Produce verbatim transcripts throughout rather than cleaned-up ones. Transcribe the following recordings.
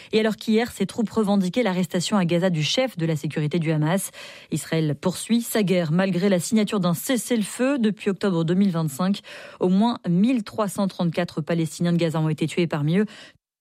Et alors qu'hier, ses troupes revendiquaient l'arrestation à Gaza du chef de la sécurité du Hamas. Israël poursuit sa guerre malgré la signature d'un cessez-le-feu depuis octobre deux mille vingt-cinq. Au moins mille trois cent trente-quatre Palestiniens de Gaza ont été tués, parmi eux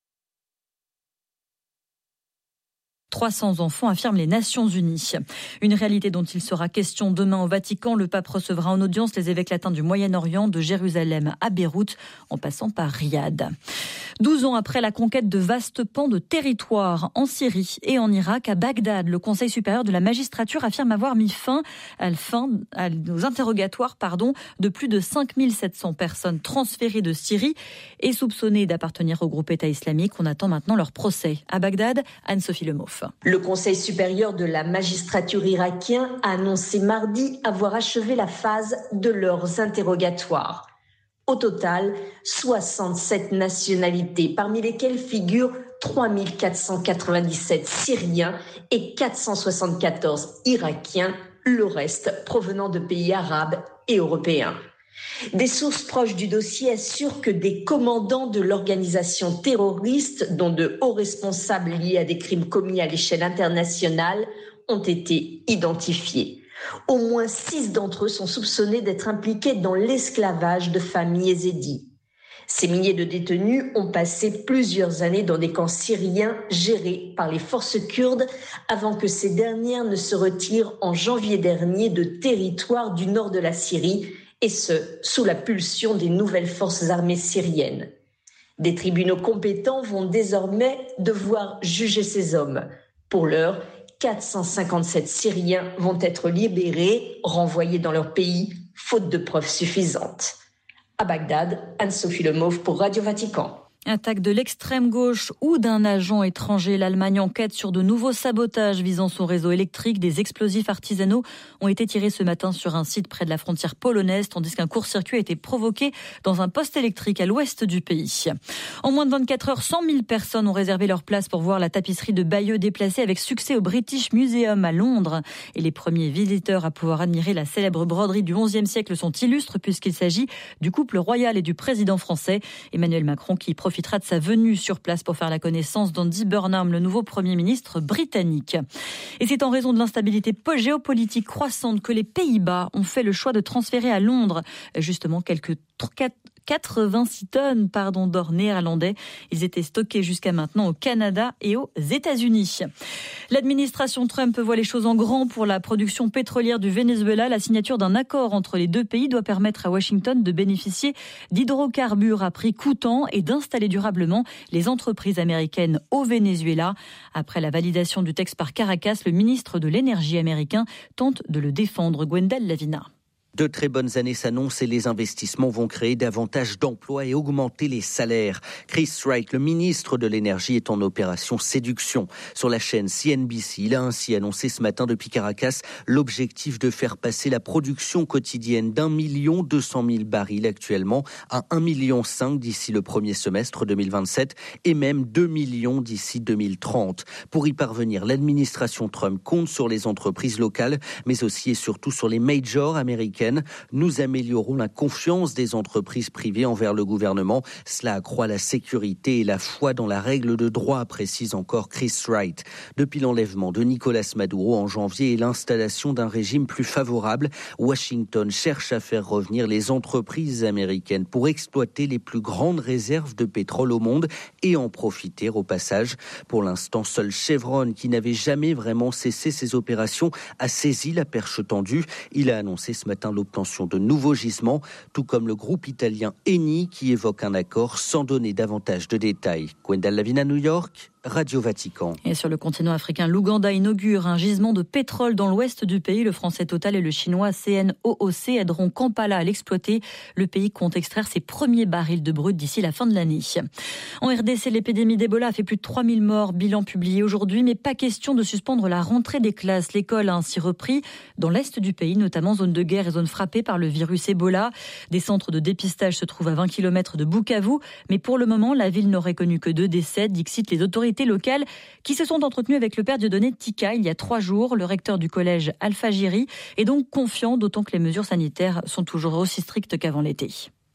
trois cents enfants, affirment les Nations Unies. Une réalité dont il sera question demain au Vatican. Le pape recevra en audience les évêques latins du Moyen-Orient, de Jérusalem à Beyrouth, en passant par Riyad. douze ans après la conquête de vastes pans de territoire en Syrie et en Irak, à Bagdad, le Conseil supérieur de la magistrature affirme avoir mis fin, à fin aux interrogatoires pardon, de plus de cinq mille sept cents personnes transférées de Syrie et soupçonnées d'appartenir au groupe État islamique. On attend maintenant leur procès. À Bagdad, Anne-Sophie Lemoff. Le Conseil supérieur de la magistrature irakien a annoncé mardi avoir achevé la phase de leurs interrogatoires. Au total, soixante-sept nationalités, parmi lesquelles figurent trois mille quatre cent quatre-vingt-dix-sept Syriens et quatre cent soixante-quatorze Irakiens, le reste provenant de pays arabes et européens. Des sources proches du dossier assurent que des commandants de l'organisation terroriste, dont de hauts responsables liés à des crimes commis à l'échelle internationale, ont été identifiés. Au moins six d'entre eux sont soupçonnés d'être impliqués dans l'esclavage de familles yézidis. Ces milliers de détenus ont passé plusieurs années dans des camps syriens gérés par les forces kurdes avant que ces dernières ne se retirent en janvier dernier de territoires du nord de la Syrie, et ce, sous la pulsion des nouvelles forces armées syriennes. Des tribunaux compétents vont désormais devoir juger ces hommes. Pour l'heure, quatre cent cinquante-sept Syriens vont être libérés, renvoyés dans leur pays, faute de preuves suffisantes. À Bagdad, Anne-Sophie Lemoff pour Radio Vatican. Attaque de l'extrême gauche ou d'un agent étranger. L'Allemagne enquête sur de nouveaux sabotages visant son réseau électrique. Des explosifs artisanaux ont été tirés ce matin sur un site près de la frontière polonaise, tandis qu'un court-circuit a été provoqué dans un poste électrique à l'ouest du pays. En moins de vingt-quatre heures, cent mille personnes ont réservé leur place pour voir la tapisserie de Bayeux déplacée avec succès au British Museum à Londres. Et les premiers visiteurs à pouvoir admirer la célèbre broderie du onzième siècle sont illustres puisqu'il s'agit du couple royal et du président français. Emmanuel Macron qui profite profitera de sa venue sur place pour faire la connaissance d'Andy Burnham, le nouveau Premier ministre britannique. Et c'est en raison de l'instabilité géopolitique croissante que les Pays-Bas ont fait le choix de transférer à Londres justement quelques quatre-vingt-six tonnes pardon, d'or néerlandais. Ils étaient stockés jusqu'à maintenant au Canada et aux États-Unis. L'administration Trump voit les choses en grand pour la production pétrolière du Venezuela. La signature d'un accord entre les deux pays doit permettre à Washington de bénéficier d'hydrocarbures à prix coûtant et d'installer durablement les entreprises américaines au Venezuela. Après la validation du texte par Caracas, le ministre de l'Énergie américain tente de le défendre. Gwendal Lavina. De très bonnes années s'annoncent et les investissements vont créer davantage d'emplois et augmenter les salaires. Chris Wright, le ministre de l'Énergie, est en opération séduction. Sur la chaîne C N B C, il a ainsi annoncé ce matin depuis Caracas l'objectif de faire passer la production quotidienne d'un million deux cent mille barils actuellement à un million cinq d'ici le premier semestre deux mille vingt-sept et même deux millions d'ici deux mille trente. Pour y parvenir, l'administration Trump compte sur les entreprises locales, mais aussi et surtout sur les majors américaines. Nous améliorons la confiance des entreprises privées envers le gouvernement. Cela accroît la sécurité et la foi dans la règle de droit, précise encore Chris Wright. Depuis l'enlèvement de Nicolas Maduro en janvier et l'installation d'un régime plus favorable, Washington cherche à faire revenir les entreprises américaines pour exploiter les plus grandes réserves de pétrole au monde et en profiter au passage. Pour l'instant, seul Chevron, qui n'avait jamais vraiment cessé ses opérations, a saisi la perche tendue. Il a annoncé ce matin l'obtention de nouveaux gisements, tout comme le groupe italien Eni qui évoque un accord sans donner davantage de détails. Gwendal Lavina, New York, Radio Vatican. Et sur le continent africain, l'Ouganda inaugure un gisement de pétrole dans l'ouest du pays. Le français Total et le chinois C N O O C aideront Kampala à l'exploiter. Le pays compte extraire ses premiers barils de brut d'ici la fin de l'année. En R D C, l'épidémie d'Ebola a fait plus de trois mille morts, bilan publié aujourd'hui, mais pas question de suspendre la rentrée des classes. L'école a ainsi repris dans l'est du pays, notamment zone de guerre et zone frappée par le virus Ebola. Des centres de dépistage se trouvent à vingt kilomètres de Bukavu, mais pour le moment, la ville n'aurait connu que deux décès, dixit les autorités locales qui se sont entretenues avec le père Dieudonné Tika il y a trois jours. Le recteur du collège Alpha Jiri est donc confiant, d'autant que les mesures sanitaires sont toujours aussi strictes qu'avant l'été.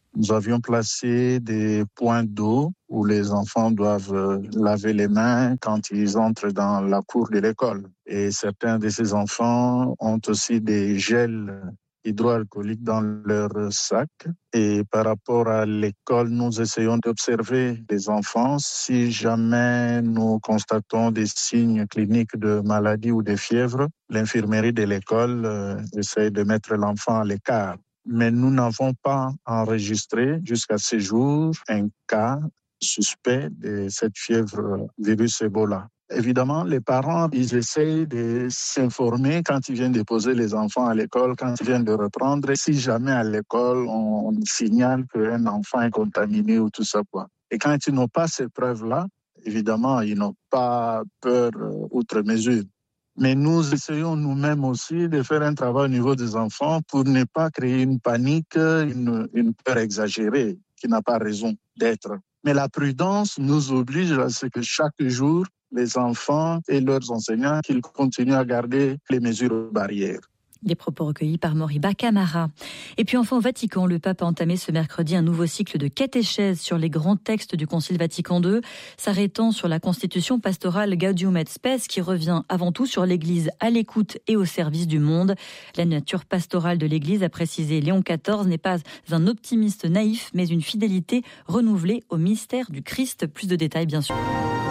Nous avions placé des points d'eau où les enfants doivent laver les mains quand ils entrent dans la cour de l'école. Et certains de ces enfants ont aussi des gels hydroalcooliques dans leur sac. Et par rapport à l'école, nous essayons d'observer les enfants. Si jamais nous constatons des signes cliniques de maladie ou de fièvre, l'infirmerie de l'école euh, essaie de mettre l'enfant à l'écart. Mais nous n'avons pas enregistré jusqu'à ce jour un cas suspect de cette fièvre virus Ebola. Évidemment, les parents, ils essayent de s'informer quand ils viennent déposer les enfants à l'école, quand ils viennent de reprendre. Si jamais à l'école, on signale qu'un enfant est contaminé ou tout ça, quoi. Et quand ils n'ont pas ces preuves-là, évidemment, ils n'ont pas peur euh, outre mesure. Mais nous essayons nous-mêmes aussi de faire un travail au niveau des enfants pour ne pas créer une panique, une, une peur exagérée qui n'a pas raison d'être. Mais la prudence nous oblige à ce que chaque jour, les enfants et leurs enseignants, qu'ils continuent à garder les mesures barrières. Des propos recueillis par Moriba Camara. Et puis enfin au Vatican, le pape a entamé ce mercredi un nouveau cycle de catéchèse sur les grands textes du Concile Vatican deux, s'arrêtant sur la constitution pastorale Gaudium et Spes qui revient avant tout sur l'Église à l'écoute et au service du monde. La nature pastorale de l'Église, a précisé Léon quatorze, n'est pas un optimiste naïf, mais une fidélité renouvelée au mystère du Christ. Plus de détails bien sûr.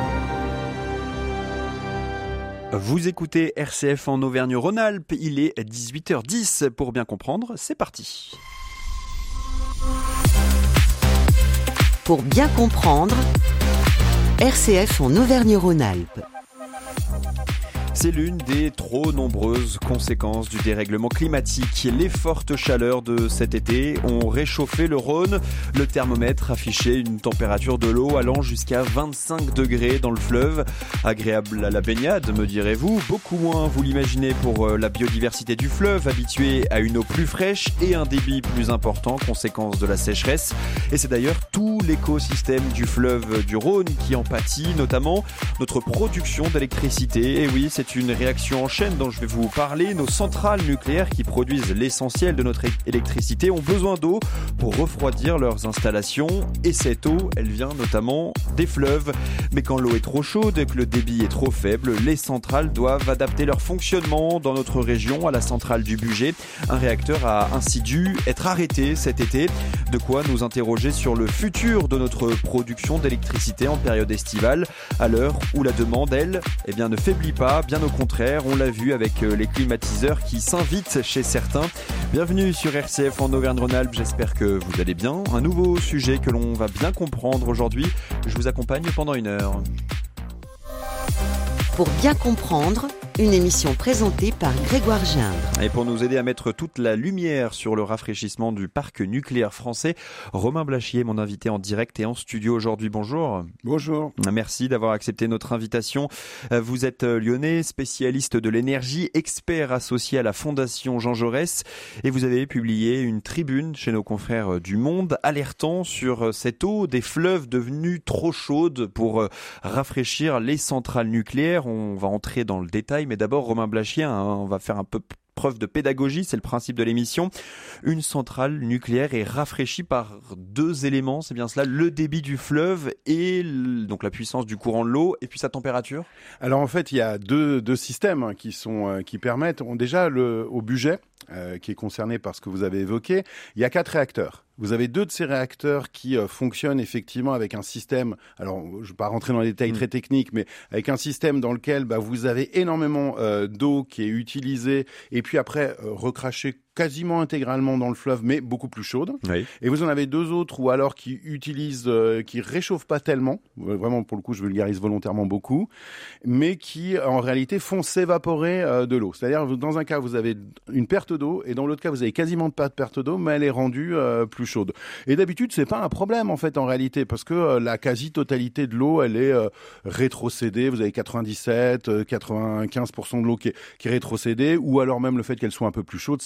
Vous écoutez R C F en Auvergne-Rhône-Alpes, il est dix-huit heures dix. Pour bien comprendre, c'est parti. Pour bien comprendre, R C F en Auvergne-Rhône-Alpes. C'est l'une des trop nombreuses conséquences du dérèglement climatique. Les fortes chaleurs de cet été ont réchauffé le Rhône. Le thermomètre affichait une température de l'eau allant jusqu'à vingt-cinq degrés dans le fleuve. Agréable à la baignade, me direz-vous. Beaucoup moins, vous l'imaginez, pour la biodiversité du fleuve, habitué à une eau plus fraîche et un débit plus important, conséquence de la sécheresse. Et c'est d'ailleurs tout l'écosystème du fleuve du Rhône qui en pâtit, notamment notre production d'électricité. Et oui, c'est une réaction en chaîne dont je vais vous parler. Nos centrales nucléaires qui produisent l'essentiel de notre électricité ont besoin d'eau pour refroidir leurs installations et cette eau, elle vient notamment des fleuves. Mais quand l'eau est trop chaude et que le débit est trop faible, les centrales doivent adapter leur fonctionnement. Dans notre région, à la centrale du Bugey, un réacteur a ainsi dû être arrêté cet été. De quoi nous interroger sur le futur de notre production d'électricité en période estivale, à l'heure où la demande, elle, eh bien, ne faiblit pas. Bien au contraire, on l'a vu avec les climatiseurs qui s'invitent chez certains. Bienvenue sur R C F en Auvergne-Rhône-Alpes, j'espère que vous allez bien. Un nouveau sujet que l'on va bien comprendre aujourd'hui. Je vous accompagne pendant une heure. Pour bien comprendre, une émission présentée par Grégoire Gindre. Et pour nous aider à mettre toute la lumière sur le rafraîchissement du parc nucléaire français, Romain Blachier, mon invité en direct et en studio aujourd'hui. Bonjour. Bonjour. Merci d'avoir accepté notre invitation. Vous êtes lyonnais, spécialiste de l'énergie, expert associé à la Fondation Jean Jaurès et vous avez publié une tribune chez nos confrères du Monde alertant sur cette eau des fleuves devenue trop chaude pour rafraîchir les centrales nucléaires. On va entrer dans le détail. Mais d'abord, Romain Blachier, hein, on va faire un peu preuve de pédagogie, c'est le principe de l'émission. Une centrale nucléaire est rafraîchie par deux éléments, c'est bien cela, le débit du fleuve et le, donc la puissance du courant de l'eau et puis sa température. Alors en fait, il y a deux, deux systèmes qui, sont, euh, qui permettent, on, déjà le, au Bugey, euh, qui est concerné par ce que vous avez évoqué, il y a quatre réacteurs. Vous avez deux de ces réacteurs qui euh, fonctionnent effectivement avec un système, alors je ne vais pas rentrer dans les détails mmh. très techniques, mais avec un système dans lequel bah, vous avez énormément euh, d'eau qui est utilisée et puis après euh, recrachée quasiment intégralement dans le fleuve, mais beaucoup plus chaude. Oui. Et vous en avez deux autres, ou alors qui utilisent, euh, qui réchauffent pas tellement, vraiment pour le coup je vulgarise volontairement beaucoup, mais qui en réalité font s'évaporer euh, de l'eau. C'est-à-dire dans un cas vous avez une perte d'eau, et dans l'autre cas vous avez quasiment pas de perte d'eau, mais elle est rendue euh, plus chaude. Et d'habitude c'est pas un problème en fait en réalité, parce que euh, la quasi-totalité de l'eau elle est euh, rétrocédée. Vous avez quatre-vingt-dix-sept, quatre-vingt-quinze pour cent de l'eau qui est, qui est rétrocédée, ou alors même le fait qu'elle soit un peu plus chaude, c'est pas très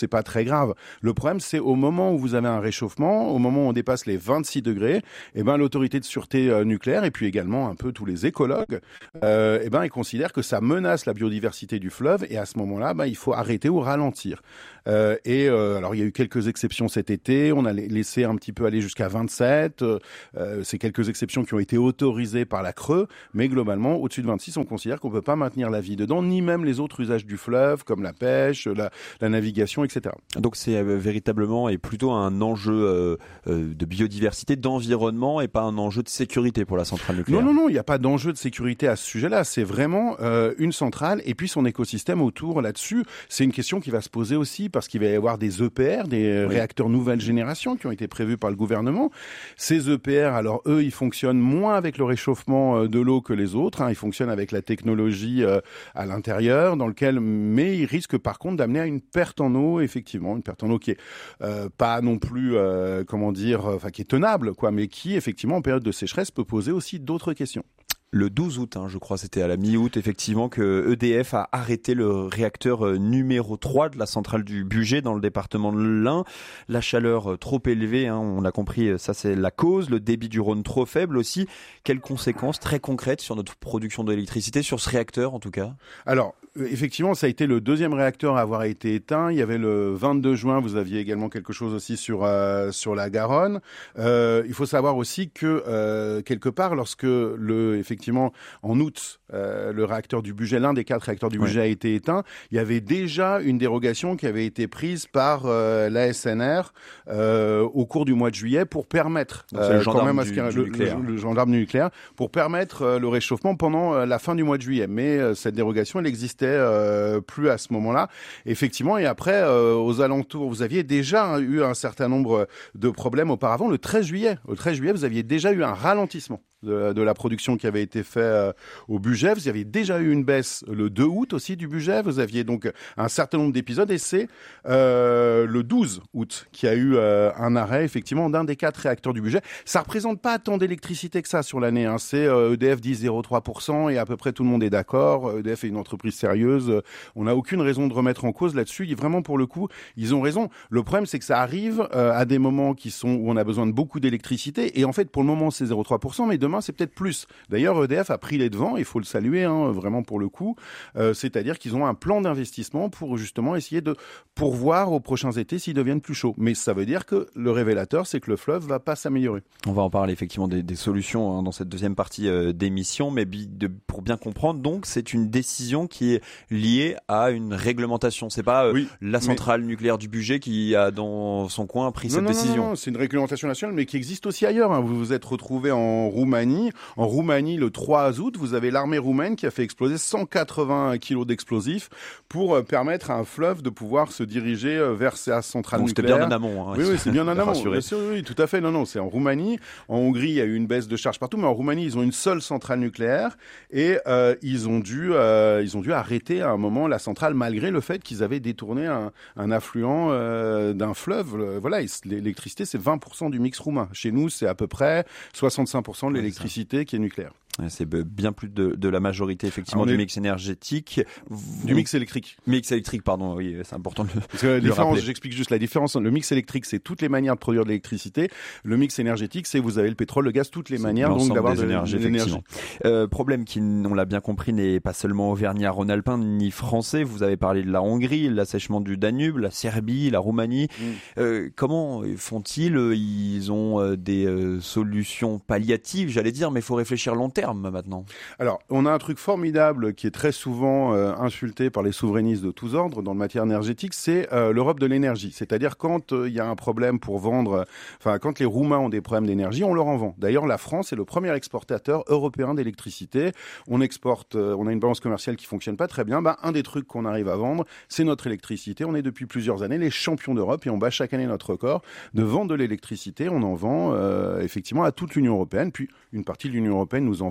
très grave. Le problème, c'est au moment où vous avez un réchauffement, au moment où on dépasse les vingt-six degrés, eh ben, l'autorité de sûreté euh, nucléaire et puis également un peu tous les écologues, euh, eh ben, ils considèrent que ça menace la biodiversité du fleuve et à ce moment-là, ben, il faut arrêter ou ralentir. Euh, et euh, alors, il y a eu quelques exceptions cet été, on a laissé un petit peu aller jusqu'à vingt-sept, euh, c'est quelques exceptions qui ont été autorisées par la Creux, mais globalement, au-dessus de vingt-six, on considère qu'on ne peut pas maintenir la vie dedans, ni même les autres usages du fleuve, comme la pêche, la, la navigation, et cetera. Donc c'est euh, véritablement et plutôt un enjeu euh, euh, de biodiversité, d'environnement et pas un enjeu de sécurité pour la centrale nucléaire. Non, non, non, il n'y a pas d'enjeu de sécurité à ce sujet-là. C'est vraiment euh, une centrale et puis son écosystème autour là-dessus. C'est une question qui va se poser aussi parce qu'il va y avoir des E P R, des oui. réacteurs nouvelle génération qui ont été prévus par le gouvernement. Ces E P R, alors eux, ils fonctionnent moins avec le réchauffement de l'eau que les autres. Hein. Ils fonctionnent avec la technologie euh, à l'intérieur, dans lequel, mais ils risquent par contre d'amener à une perte en eau, effectivement, une perte en eau qui est euh, pas non plus, euh, comment dire, enfin qui est tenable, quoi, mais qui effectivement en période de sécheresse peut poser aussi d'autres questions. Le douze août, hein, je crois, c'était à la mi-août, effectivement, que E D F a arrêté le réacteur numéro trois de la centrale du Bugey dans le département de l'Ain. La chaleur trop élevée, hein, on a compris, ça c'est la cause. Le débit du Rhône trop faible aussi. Quelles conséquences très concrètes sur notre production d'électricité, sur ce réacteur en tout cas ? Alors, effectivement, ça a été le deuxième réacteur à avoir été éteint. Il y avait le vingt-deux juin, vous aviez également quelque chose aussi sur euh, sur la Garonne. Euh, il faut savoir aussi que euh, quelque part, lorsque le effectivement en août, euh, le réacteur du Bugey, l'un des quatre réacteurs du Bugey ouais. a été éteint, il y avait déjà une dérogation qui avait été prise par euh, l'A S N R euh, au cours du mois de juillet pour permettre euh, le quand même à ce du, le, du nucléaire. Le, le gendarme nucléaire pour permettre euh, le réchauffement pendant euh, la fin du mois de juillet. Mais euh, cette dérogation, elle existait euh, plus à ce moment-là. Effectivement, et après, euh, aux alentours, vous aviez déjà eu un certain nombre de problèmes auparavant. Le treize juillet, au treize juillet, vous aviez déjà eu un ralentissement de, de la production qui avait été fait euh, au Bugey. Vous aviez déjà eu une baisse le deux août aussi du Bugey. Vous aviez donc un certain nombre d'épisodes et c'est euh, le douze août qu'il y a eu euh, un arrêt effectivement d'un des quatre réacteurs du Bugey. Ça représente pas tant d'électricité que ça sur l'année. Hein. C'est euh, E D F dit zéro virgule trois pour cent et à peu près tout le monde est d'accord. E D F est une entreprise sérieuse. On n'a aucune raison de remettre en cause là-dessus. Vraiment pour le coup, ils ont raison. Le problème c'est que ça arrive euh, à des moments qui sont où on a besoin de beaucoup d'électricité et en fait pour le moment c'est zéro virgule trois pour cent mais demain c'est peut-être plus. D'ailleurs, E D F a pris les devants, il faut le saluer, hein, vraiment pour le coup. Euh, c'est-à-dire qu'ils ont un plan d'investissement pour justement essayer de pourvoir aux prochains étés s'ils deviennent plus chauds. Mais ça veut dire que le révélateur, c'est que le fleuve va pas s'améliorer. On va en parler effectivement des, des solutions hein, dans cette deuxième partie euh, d'émission, mais bi- de, pour bien comprendre, donc c'est une décision qui est liée à une réglementation. C'est pas euh, oui, la centrale mais... nucléaire du Bugey qui a dans son coin pris non, cette non, décision. Non, non, c'est une réglementation nationale, mais qui existe aussi ailleurs. Hein. Vous vous êtes retrouvé en Roumanie. En Roumanie, le trois août, vous avez l'armée roumaine qui a fait exploser cent quatre-vingts kilos d'explosifs pour euh, permettre à un fleuve de pouvoir se diriger euh, vers sa centrale Donc nucléaire. C'était bien en amont. Hein, oui, oui, c'est bien en amont. Bien sûr, oui, tout à fait. Non, non, c'est en Roumanie. En Hongrie, il y a eu une baisse de charge partout, mais en Roumanie, ils ont une seule centrale nucléaire et euh, ils ont dû, euh, ils ont dû arrêter à un moment la centrale malgré le fait qu'ils avaient détourné un, un affluent euh, d'un fleuve. Voilà, l'électricité, c'est vingt pour cent du mix roumain. Chez nous, c'est à peu près soixante-cinq pour cent de l'électricité qui est nucléaire. C'est bien plus de, de la majorité effectivement du mix énergétique. Vous... Du mix électrique. Mix électrique, pardon, oui, c'est important de le, Parce que la de différence, j'explique juste la différence. Le mix électrique, c'est toutes les manières de produire de l'électricité. Le mix énergétique, c'est vous avez le pétrole, le gaz, toutes les c'est manières donc d'avoir de l'énergie. Euh, problème qui, on l'a bien compris, n'est pas seulement auvergnat-rhône-alpin ni français. Vous avez parlé de la Hongrie, l'assèchement du Danube, la Serbie, la Roumanie. Mm. Euh, comment font-ils ? Ils ont des euh, solutions palliatives, j'allais dire, mais il faut réfléchir long terme. Maintenant. Alors, on a un truc formidable qui est très souvent euh, insulté par les souverainistes de tous ordres dans le matière énergétique, c'est euh, l'Europe de l'énergie. C'est-à-dire quand il euh, y a un problème pour vendre, enfin quand les Roumains ont des problèmes d'énergie, on leur en vend. D'ailleurs, la France est le premier exportateur européen d'électricité. On exporte, euh, on a une balance commerciale qui fonctionne pas très bien. Bah, un des trucs qu'on arrive à vendre, c'est notre électricité. On est depuis plusieurs années les champions d'Europe et on bat chaque année notre record de vendre de l'électricité. On en vend euh, effectivement à toute l'Union européenne. Puis une partie de l'Union européenne nous en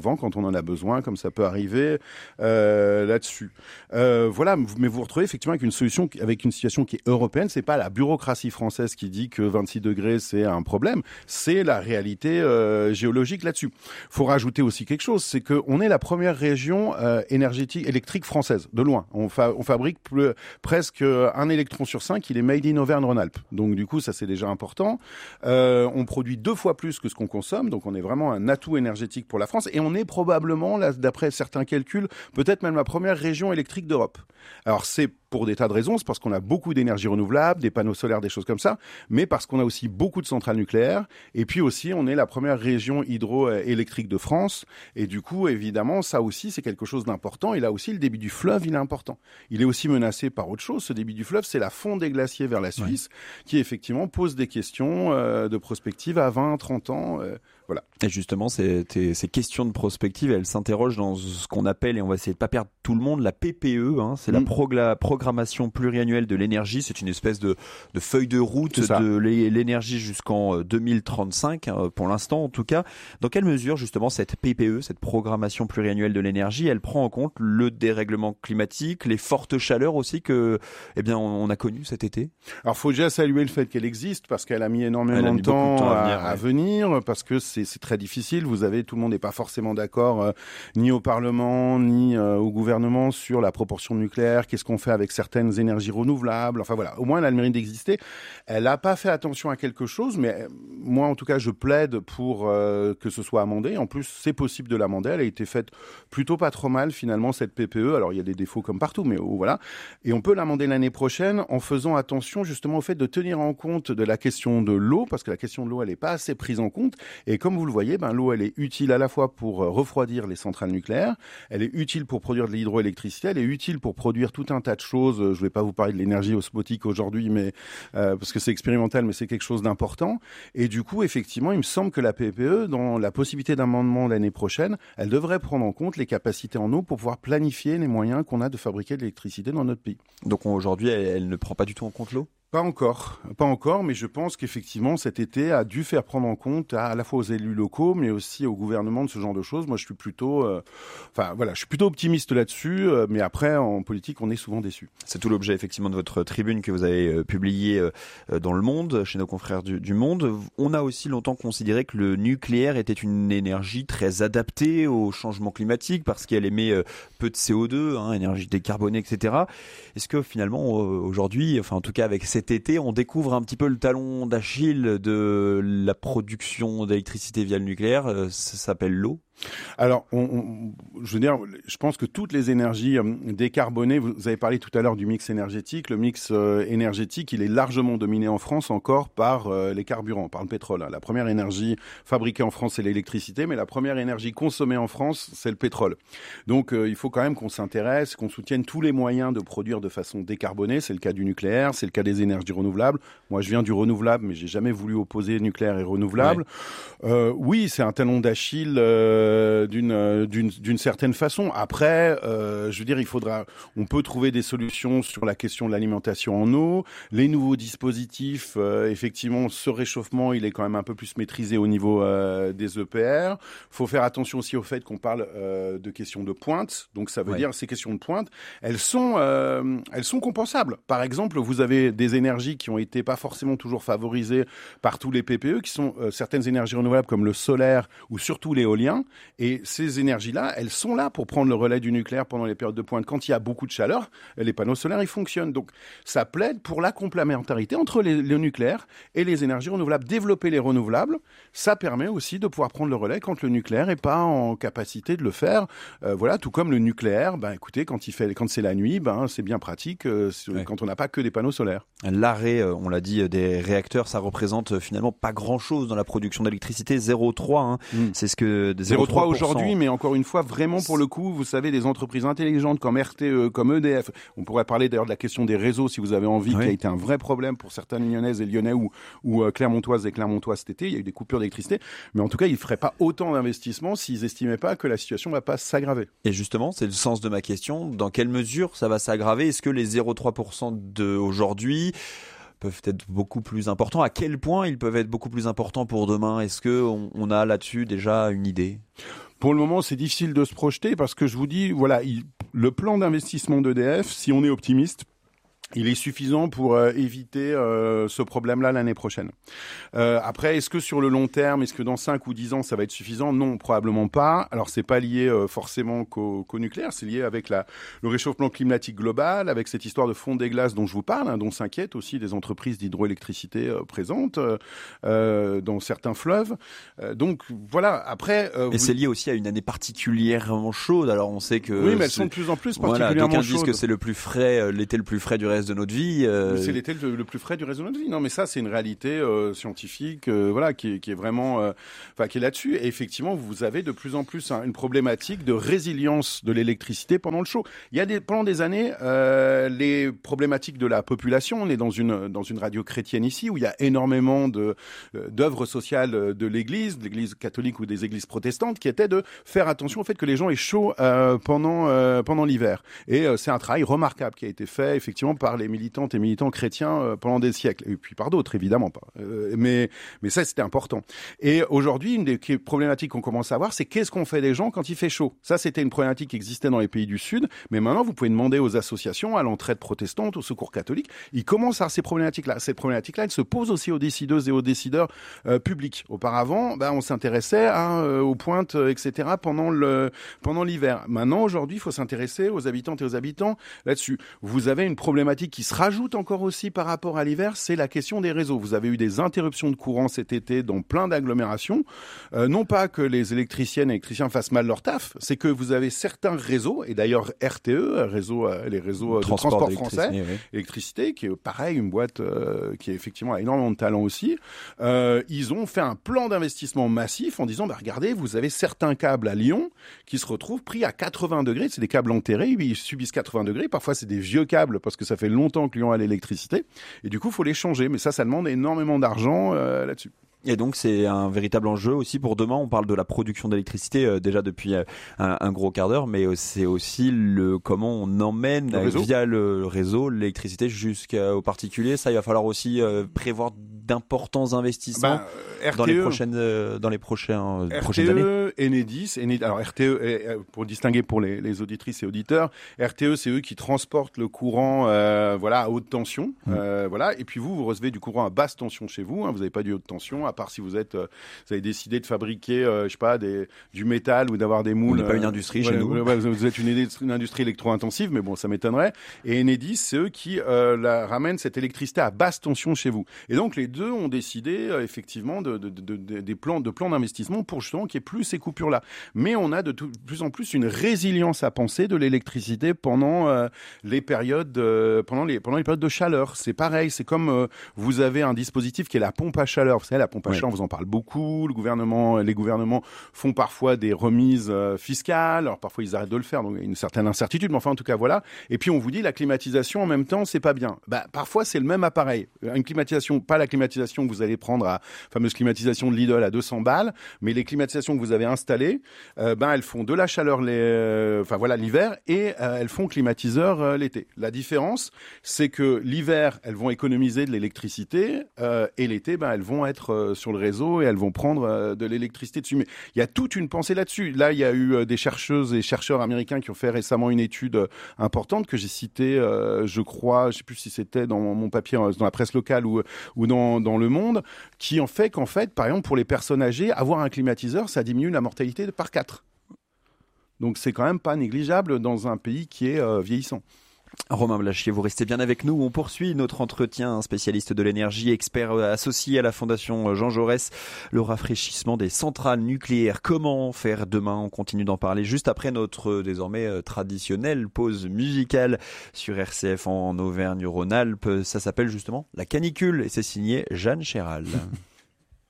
vend quand on en a besoin, comme ça peut arriver euh, là-dessus. Euh, voilà, mais vous vous retrouvez effectivement avec une solution, avec une situation qui est européenne. C'est pas la bureaucratie française qui dit que vingt-six degrés c'est un problème, c'est la réalité euh, géologique là-dessus. Faut rajouter aussi quelque chose, c'est que on est la première région euh, énergétique électrique française, de loin. On, fa- on fabrique plus, presque un électron sur cinq, il est made in Auvergne-Rhône-Alpes. Donc du coup, ça c'est déjà important. Euh, on produit deux fois plus que ce qu'on consomme, donc on est vraiment un atout énergétique pour la France, et on est probablement, là, d'après certains calculs, peut-être même la première région électrique d'Europe. Alors c'est pour des tas de raisons, c'est parce qu'on a beaucoup d'énergie renouvelable, des panneaux solaires, des choses comme ça, mais parce qu'on a aussi beaucoup de centrales nucléaires, et puis aussi on est la première région hydroélectrique de France, et du coup évidemment ça aussi c'est quelque chose d'important, et là aussi le débit du fleuve il est important. Il est aussi menacé par autre chose, ce débit du fleuve c'est la fonte des glaciers vers la Suisse, ouais. qui effectivement pose des questions euh, de prospective à vingt, trente ans, euh, voilà. Et justement ces, ces questions de prospective elles s'interrogent dans ce qu'on appelle, et on va essayer de pas perdre tout le monde, la P P E, hein, c'est mmh. la progla- programmation pluriannuelle de l'énergie, c'est une espèce de, de feuille de route de l'énergie jusqu'en deux mille trente-cinq, hein, pour l'instant en tout cas. Dans quelle mesure justement cette P P E, cette programmation pluriannuelle de l'énergie, elle prend en compte le dérèglement climatique, les fortes chaleurs aussi que, eh bien, on a connues cet été? Alors, faut déjà saluer le fait qu'elle existe parce qu'elle a mis énormément a mis de, temps de temps à, à, venir, à ouais. venir, parce que c'est, c'est très difficile. Vous avez, tout le monde n'est pas forcément d'accord, euh, ni au Parlement, ni euh, au gouvernement sur la proportion nucléaire, qu'est-ce qu'on fait avec certaines énergies renouvelables. Enfin voilà, au moins elle a le mérite d'exister. Elle n'a pas fait attention à quelque chose, mais moi en tout cas je plaide pour euh, que ce soit amendé. En plus c'est possible de l'amender, elle a été faite plutôt pas trop mal finalement cette P P E. Alors il y a des défauts comme partout, mais oh, voilà. Et on peut l'amender l'année prochaine en faisant attention justement au fait de tenir en compte de la question de l'eau, parce que la question de l'eau elle n'est pas assez prise en compte. Et comme vous le voyez, ben, l'eau elle est utile à la fois pour refroidir les centrales nucléaires, elle est utile pour produire de l'hydroélectricité, elle est utile pour produire tout un tas de choses. Je ne vais pas vous parler de l'énergie osmotique aujourd'hui, mais euh, parce que c'est expérimental, mais c'est quelque chose d'important. Et du coup, effectivement, il me semble que la P P E, dans la possibilité d'amendement l'année prochaine, elle devrait prendre en compte les capacités en eau pour pouvoir planifier les moyens qu'on a de fabriquer de l'électricité dans notre pays. Donc aujourd'hui, elle, elle ne prend pas du tout en compte l'eau ? Pas encore, pas encore, mais je pense qu'effectivement cet été a dû faire prendre en compte à, à la fois aux élus locaux, mais aussi au gouvernement de ce genre de choses. Moi, je suis plutôt, euh, enfin voilà, je suis plutôt optimiste là-dessus, euh, mais après en politique, on est souvent déçu. C'est tout l'objet effectivement de votre tribune que vous avez euh, publiée euh, dans Le Monde, chez nos confrères du, du Monde. On a aussi longtemps considéré que le nucléaire était une énergie très adaptée au changement climatique parce qu'elle émet euh, peu de C O deux, hein, énergie décarbonée, et cetera. Est-ce que finalement euh, aujourd'hui, enfin en tout cas avec ces cet été, on découvre un petit peu le talon d'Achille de la production d'électricité via le nucléaire, ça s'appelle l'eau. Alors, on, on, je veux dire, je pense que toutes les énergies euh, décarbonées, vous avez parlé tout à l'heure du mix énergétique, le mix euh, énergétique, il est largement dominé en France encore par euh, les carburants, par le pétrole. Hein. La première énergie fabriquée en France, c'est l'électricité, mais la première énergie consommée en France, c'est le pétrole. Donc, euh, il faut quand même qu'on s'intéresse, qu'on soutienne tous les moyens de produire de façon décarbonée. C'est le cas du nucléaire, c'est le cas des énergies renouvelables. Moi, je viens du renouvelable, mais j'ai jamais voulu opposer nucléaire et renouvelable. Ouais. Euh, oui, c'est un talon d'Achille euh, D'une, d'une, d'une certaine façon. Après, euh, je veux dire, il faudra, on peut trouver des solutions sur la question de l'alimentation en eau. Les nouveaux dispositifs, euh, effectivement, ce réchauffement, il est quand même un peu plus maîtrisé au niveau euh, des E P R. Faut faire attention aussi au fait qu'on parle euh, de questions de pointe. Donc, ça veut ouais. dire ces questions de pointe, elles sont, euh, elles sont compensables. Par exemple, vous avez des énergies qui ont été pas forcément toujours favorisées par tous les P P E, qui sont euh, certaines énergies renouvelables comme le solaire ou surtout l'éolien. Et ces énergies-là, elles sont là pour prendre le relais du nucléaire pendant les périodes de pointe. Quand il y a beaucoup de chaleur, les panneaux solaires, ils fonctionnent. Donc, ça plaide pour la complémentarité entre les, le nucléaire et les énergies renouvelables. Développer les renouvelables, ça permet aussi de pouvoir prendre le relais quand le nucléaire n'est pas en capacité de le faire. Euh, voilà, tout comme le nucléaire, ben, écoutez, quand, il fait, quand c'est la nuit, ben, c'est bien pratique euh, ouais. quand on n'a pas que des panneaux solaires. L'arrêt, on l'a dit, des réacteurs, ça représente finalement pas grand-chose dans la production d'électricité, zéro virgule trois. Hein. Mm. C'est ce que... zéro virgule trois aujourd'hui, mais encore une fois, vraiment pour le coup, vous savez, des entreprises intelligentes comme R T E, comme E D F. On pourrait parler d'ailleurs de la question des réseaux, si vous avez envie, oui. qui a été un vrai problème pour certaines Lyonnaises et Lyonnais ou, ou euh, Clermontoises et Clermontois cet été. Il y a eu des coupures d'électricité, mais en tout cas, ils ne feraient pas autant d'investissements s'ils n'estimaient pas que la situation ne va pas s'aggraver. Et justement, c'est le sens de ma question. Dans quelle mesure ça va s'aggraver ? Est-ce que les zéro virgule trois pour cent d'aujourd'hui peuvent être beaucoup plus importants? À quel point ils peuvent être beaucoup plus importants pour demain? Est-ce qu'on on a là-dessus déjà une idée? Pour le moment, c'est difficile de se projeter parce que je vous dis, voilà, il, le plan d'investissement d'E D F, si on est optimiste, il est suffisant pour euh, éviter euh, ce problème-là l'année prochaine. Euh, après, est-ce que sur le long terme, est-ce que dans cinq ou dix ans, ça va être suffisant ? Non, probablement pas. Alors, c'est pas lié euh, forcément qu'au, qu'au nucléaire, c'est lié avec la, le réchauffement climatique global, avec cette histoire de fonte des glaces dont je vous parle, hein, dont s'inquiètent aussi des entreprises d'hydroélectricité euh, présentes euh, dans certains fleuves. Euh, donc, voilà, après... Euh, Et vous... c'est lié aussi à une année particulièrement chaude. Alors, on sait que... Oui, mais elles sont de plus en plus particulièrement voilà, d'aucuns chaudes. disent que c'est le plus frais, l'été le plus frais du reste de notre vie. Euh... C'est l'été le, le plus frais du reste de notre vie. Non, mais ça, c'est une réalité euh, scientifique, euh, voilà, qui est, qui est vraiment, euh, enfin, qui est là-dessus. Et effectivement, vous avez de plus en plus hein, une problématique de résilience de l'électricité pendant le chaud. Il y a des, pendant des années, euh, les problématiques de la population. On est dans une dans une radio chrétienne ici où il y a énormément de d'œuvres sociales de l'Église, de l'Église catholique ou des églises protestantes, qui étaient de faire attention au fait que les gens aient chaud euh, pendant euh, pendant l'hiver. Et euh, c'est un travail remarquable qui a été fait effectivement par les militantes et militants chrétiens pendant des siècles, et puis par d'autres évidemment pas. Euh, mais mais ça c'était important. Et aujourd'hui, une des problématiques qu'on commence à voir, c'est qu'est-ce qu'on fait des gens quand il fait chaud. Ça c'était une problématique qui existait dans les pays du Sud, mais maintenant vous pouvez demander aux associations, à l'entraide protestante, au Secours catholique, ils commencent à avoir ces problématiques-là. Ces problématiques-là, elles se posent aussi aux décideuses et aux décideurs euh, publics. Auparavant, bah, on s'intéressait à, euh, aux pointes, euh, et cetera pendant le pendant l'hiver. Maintenant, aujourd'hui, il faut s'intéresser aux habitantes et aux habitants là-dessus. Vous avez une problématique qui se rajoute encore aussi par rapport à l'hiver, c'est la question des réseaux. Vous avez eu des interruptions de courant cet été dans plein d'agglomérations. Euh, non pas que les électriciennes et électriciens fassent mal leur taf, c'est que vous avez certains réseaux, et d'ailleurs R T E, réseau, euh, les réseaux de transport, transport français, oui. électricité, qui est pareil, une boîte euh, qui est effectivement a énormément de talent aussi. Euh, ils ont fait un plan d'investissement massif en disant, bah, regardez, vous avez certains câbles à Lyon qui se retrouvent pris à quatre-vingts degrés. C'est des câbles enterrés, ils subissent quatre-vingts degrés. Parfois, c'est des vieux câbles parce que ça fait longtemps que Lyon a l'électricité. Et du coup, il faut les changer. Mais ça, ça demande énormément d'argent euh, là-dessus. Et donc c'est un véritable enjeu aussi pour demain. On parle de la production d'électricité euh, déjà depuis euh, un, un gros quart d'heure, mais c'est aussi le comment on emmène le via le réseau l'électricité jusqu'aux particuliers. Ça, il va falloir aussi euh, prévoir d'importants investissements bah, euh, R T E, dans les prochaines euh, dans les prochains euh, prochaines années. R T E, Enedis, Enedis, alors R T E pour distinguer pour les, les auditrices et auditeurs, R T E c'est eux qui transportent le courant euh, voilà à haute tension, mmh. euh, voilà. Et puis vous vous recevez du courant à basse tension chez vous. Hein, vous n'avez pas du haute tension. À part si vous êtes, euh, vous avez décidé de fabriquer, euh, je sais pas, des, du métal ou d'avoir des moules. On n'est pas une industrie euh, chez ouais, nous. Ouais, vous êtes une, une industrie électro-intensive, mais bon, ça m'étonnerait. Et Enedis, c'est eux qui euh, la, ramènent cette électricité à basse tension chez vous. Et donc les deux ont décidé euh, effectivement de, de, de, de, des plans, de plans d'investissement pour justement qu'il n'y ait plus ces coupures-là. Mais on a de, tout, de plus en plus une résilience à penser de l'électricité pendant euh, les périodes, euh, pendant les pendant les périodes de chaleur. C'est pareil, c'est comme euh, vous avez un dispositif qui est la pompe à chaleur. Vous savez, la pompe à ouais. chaleur, on vous en parle beaucoup. Le gouvernement, les gouvernements font parfois des remises euh, fiscales. Alors parfois ils arrêtent de le faire, donc il y a une certaine incertitude. Mais enfin, en tout cas, voilà. Et puis on vous dit la climatisation en même temps, c'est pas bien. Bah parfois c'est le même appareil. Une climatisation, pas la climatisation que vous allez prendre à fameuse climatisation de Lidl à deux cents balles, mais les climatisations que vous avez installées, euh, ben elles font de la chaleur, les, euh, enfin voilà l'hiver, et euh, elles font climatiseur euh, l'été. La différence, c'est que l'hiver, elles vont économiser de l'électricité, euh, et l'été, ben elles vont être euh, sur le réseau et elles vont prendre euh, de l'électricité dessus. Mais il y a toute une pensée là-dessus. Là, il y a eu euh, des chercheuses et chercheurs américains qui ont fait récemment une étude euh, importante que j'ai citée, euh, je crois, je sais plus si c'était dans mon papier, euh, dans la presse locale ou ou dans dans Le Monde, qui en fait qu'en fait, par exemple, pour les personnes âgées, avoir un climatiseur, ça diminue la mortalité par quatre. Donc c'est quand même pas négligeable dans un pays qui est euh, vieillissant. Romain Blachier, vous restez bien avec nous. On poursuit notre entretien, un spécialiste de l'énergie, expert associé à la Fondation Jean Jaurès, le rafraîchissement des centrales nucléaires. Comment faire demain? On continue d'en parler juste après notre désormais traditionnelle pause musicale sur R C F en Auvergne-Rhône-Alpes. Ça s'appelle justement La Canicule et c'est signé Jeanne Chéral.